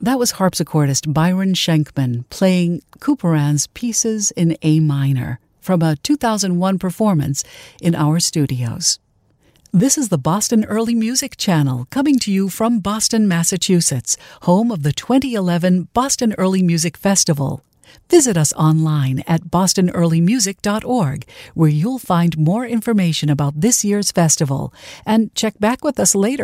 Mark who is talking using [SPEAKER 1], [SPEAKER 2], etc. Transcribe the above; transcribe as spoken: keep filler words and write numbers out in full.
[SPEAKER 1] That was harpsichordist Byron Schenkman playing Couperin's Pieces in A minor from a two thousand one performance in our studios. This is the Boston Early Music Channel, coming to you from Boston, Massachusetts, home of the twenty eleven Boston Early Music Festival. Visit us online at boston early music dot org, where you'll find more information about this year's festival, and check back with us later